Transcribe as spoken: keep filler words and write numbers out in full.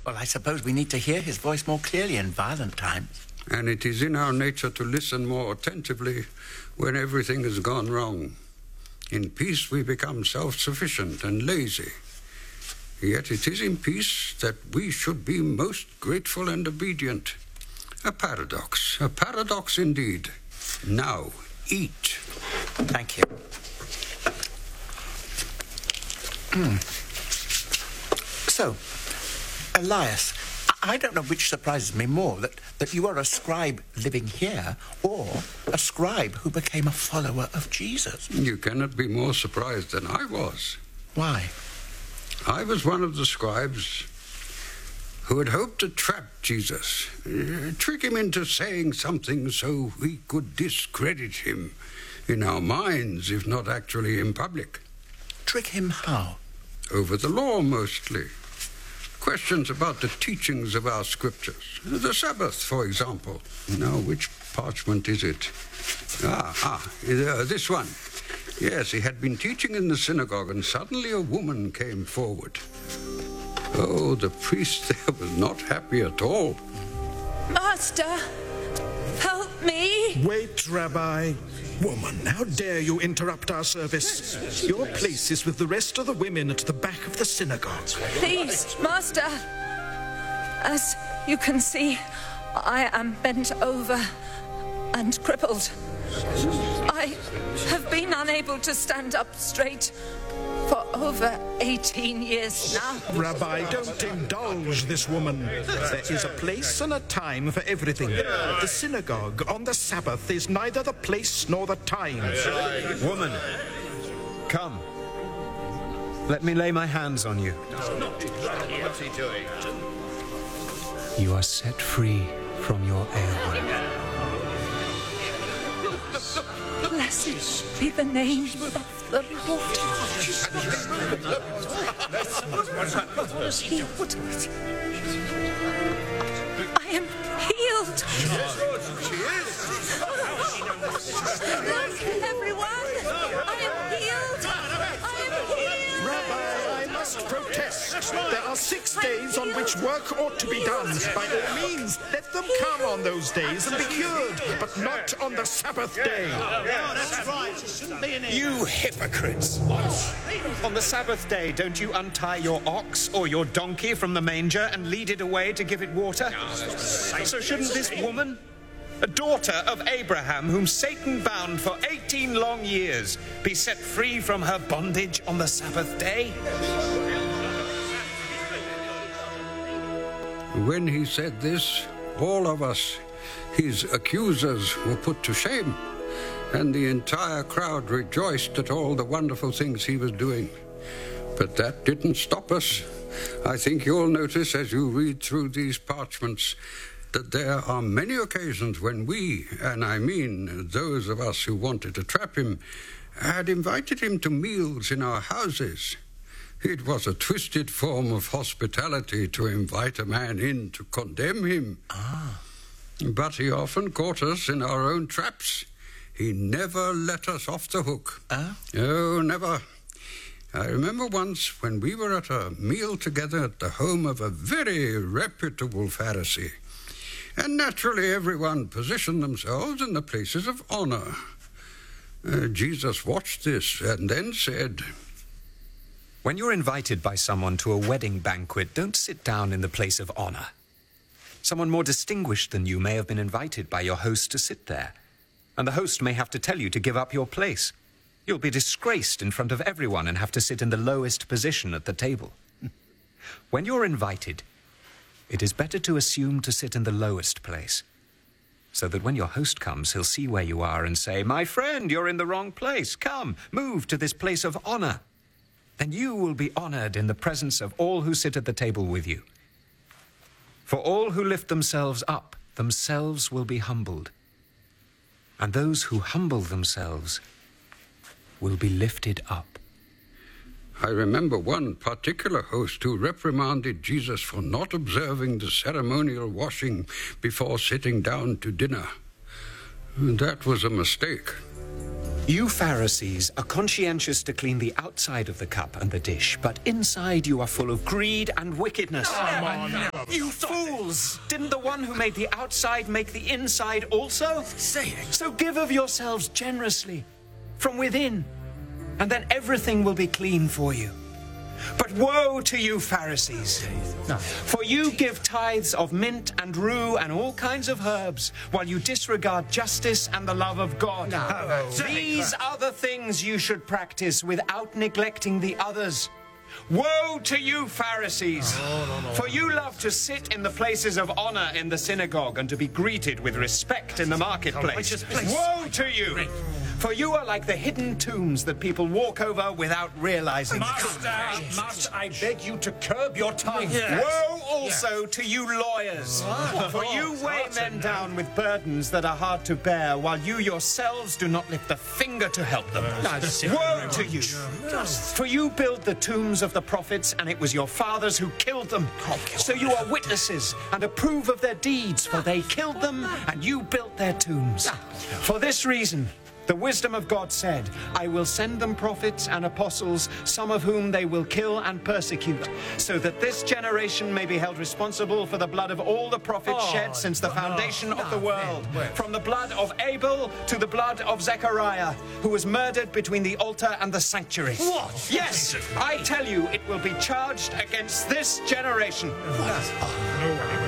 Well, I suppose we need to hear his voice more clearly in violent times. And it is in our nature to listen more attentively when everything has gone wrong. In peace we become self-sufficient and lazy. Yet it is in peace that we should be most grateful and obedient. A paradox, a paradox indeed. Now, eat. Thank you. Mm. So, Elias, I don't know which surprises me more, that, that you are a scribe living here, or a scribe who became a follower of Jesus. You cannot be more surprised than I was. Why? I was one of the scribes who had hoped to trap Jesus, uh, trick him into saying something so we could discredit him in our minds, if not actually in public. Trick him how? Over the law, mostly. Questions about the teachings of our scriptures. The Sabbath, for example. Now, which parchment is it? Ah, ah, uh, this one. Yes, he had been teaching in the synagogue, and suddenly a woman came forward. Oh, the priest there was not happy at all. Master, help me. Wait, Rabbi. Woman, how dare you interrupt our service? Your place is with the rest of the women at the back of the synagogue. Please, Master. As you can see, I am bent over and crippled. I have been unable to stand up straight for over eighteen years now. Rabbi, don't indulge this woman. There is a place and a time for everything. The synagogue on the Sabbath is neither the place nor the time. Woman, come. Let me lay my hands on you. What's he doing? You are set free from your ailment. Blessed be the name of the Lord. I am healed. Look, everyone. I am healed. I am healed. Rabbi, I must protest. There are six days on which work ought to be done. By all means, let them come on those days and be cured, but not on the Sabbath day. Yeah, that's right. It shouldn't be in here. You hypocrites! On the Sabbath day, don't you untie your ox or your donkey from the manger and lead it away to give it water? So shouldn't this woman, a daughter of Abraham, whom Satan bound for eighteen long years, be set free from her bondage on the Sabbath day? When he said this, all of us, his accusers, were put to shame, and the entire crowd rejoiced at all the wonderful things he was doing. But that didn't stop us. I think you'll notice as you read through these parchments that there are many occasions when we, and I mean those of us who wanted to trap him, had invited him to meals in our houses. It was a twisted form of hospitality to invite a man in to condemn him. Ah. But he often caught us in our own traps. He never let us off the hook. Ah? Oh, never. I remember once when we were at a meal together at the home of a very reputable Pharisee. And naturally everyone positioned themselves in the places of honor. Uh, Jesus watched this and then said, When you're invited by someone to a wedding banquet, don't sit down in the place of honor. Someone more distinguished than you may have been invited by your host to sit there, and the host may have to tell you to give up your place. You'll be disgraced in front of everyone and have to sit in the lowest position at the table. When you're invited, it is better to assume to sit in the lowest place, so that when your host comes, he'll see where you are and say, "My friend, you're in the wrong place. Come, move to this place of honor." Then you will be honored in the presence of all who sit at the table with you. For all who lift themselves up, themselves will be humbled. And those who humble themselves will be lifted up. I remember one particular host who reprimanded Jesus for not observing the ceremonial washing before sitting down to dinner. That was a mistake. You Pharisees are conscientious to clean the outside of the cup and the dish, but inside you are full of greed and wickedness. Come on, You fools! Didn't the one who made the outside make the inside also? Say it. So give of yourselves generously from within, and then everything will be clean for you. But woe to you, Pharisees! For you give tithes of mint and rue and all kinds of herbs, while you disregard justice and the love of God. These are the things you should practice without neglecting the others. Woe to you, Pharisees! For you love to sit in the places of honor in the synagogue and to be greeted with respect in the marketplace. Woe to you! For you are like the hidden tombs that people walk over without realizing. Master, Master, I beg you to curb your tongue. Woe also to you lawyers, for you weigh men down with burdens that are hard to bear, while you yourselves do not lift a finger to help them. Woe to you, for you build the tombs of the prophets, and it was your fathers who killed them. So you are witnesses and approve of their deeds, for they killed them, and you built their tombs. For this reason, the wisdom of God said, I will send them prophets and apostles, some of whom they will kill and persecute, so that this generation may be held responsible for the blood of all the prophets shed since the foundation of the world, from the blood of Abel to the blood of Zechariah, who was murdered between the altar and the sanctuary. What? Yes, I tell you, it will be charged against this generation. No way.